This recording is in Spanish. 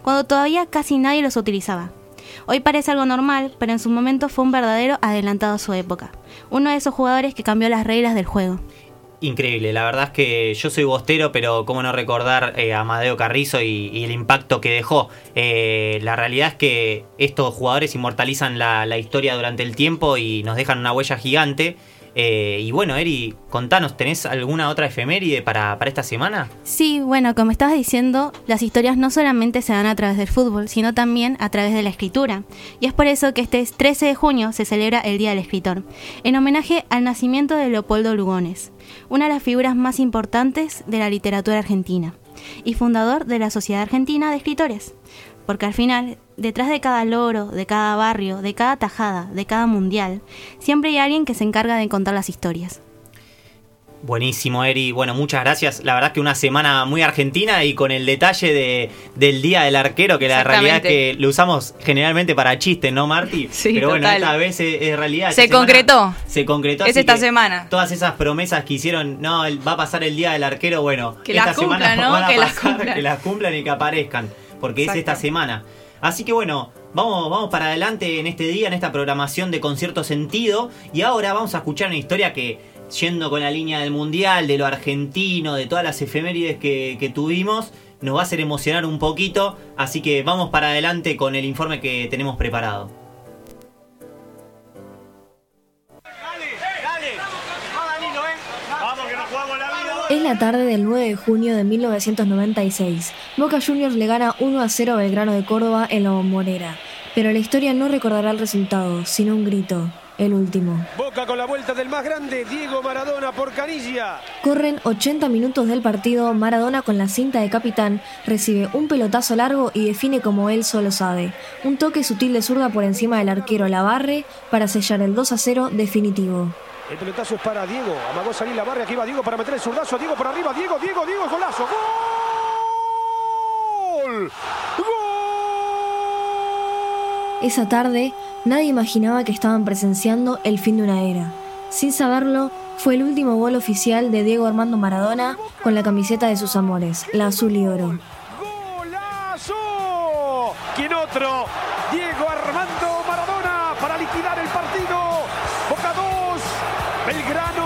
cuando todavía casi nadie los utilizaba. Hoy parece algo normal, pero en su momento fue un verdadero adelantado a su época. Uno de esos jugadores que cambió las reglas del juego. Increíble, la verdad es que yo soy bostero, pero cómo no recordar a Amadeo Carrizo y el impacto que dejó. La realidad es que estos jugadores inmortalizan la historia durante el tiempo y nos dejan una huella gigante. Y bueno, Eri, contanos, ¿tenés alguna otra efeméride para esta semana? Sí, bueno, como estabas diciendo, las historias no solamente se dan a través del fútbol, sino también a través de la escritura. Y es por eso que este 13 de junio se celebra el Día del Escritor, en homenaje al nacimiento de Leopoldo Lugones, una de las figuras más importantes de la literatura argentina, y fundador de la Sociedad Argentina de Escritores. Porque al final, detrás de cada logro, de cada barrio, de cada tajada, de cada mundial, siempre hay alguien que se encarga de contar las historias. Buenísimo, Eri. Bueno, muchas gracias. La verdad es que una semana muy argentina y con el detalle del Día del Arquero, que la realidad es que lo usamos generalmente para chistes, ¿no, Marti? Sí, pero bueno, total. esta vez es realidad. Se concretó. Se concretó. Es esta semana. Todas esas promesas que hicieron, no, va a pasar el Día del Arquero, bueno, que esta las cumplan, semana ¿no? van a Que pasar, las que las cumplan y que aparezcan, porque Exacto. es esta semana. Así que bueno, vamos para adelante en este día, en esta programación de Concierto Sentido. Y ahora vamos a escuchar una historia que, yendo con la línea del Mundial, de lo argentino, de todas las efemérides que tuvimos, nos va a hacer emocionar un poquito. Así que vamos para adelante con el informe que tenemos preparado. Es la tarde del 9 de junio de 1996. Boca Juniors le gana 1-0 a Belgrano de Córdoba en la Bombonera. Pero la historia no recordará el resultado, sino un grito, el último. Boca con la vuelta del más grande, Diego Maradona por Canilla. Corren 80 minutos del partido. Maradona, con la cinta de capitán, recibe un pelotazo largo y define como él solo sabe. Un toque sutil de zurda por encima del arquero Lavarre para sellar el 2-0 definitivo. El pelotazo es para Diego. Amagó salir Lavarre. Aquí va Diego para meter el zurdazo. Diego por arriba. Diego, golazo. ¡Gol! Esa tarde, nadie imaginaba que estaban presenciando el fin de una era. Sin saberlo, fue el último gol oficial de Diego Armando Maradona con la camiseta de sus amores, la azul y oro. ¡Golazo! ¿Quién otro? Diego Armando Maradona para liquidar el partido. Boca 2, Belgrano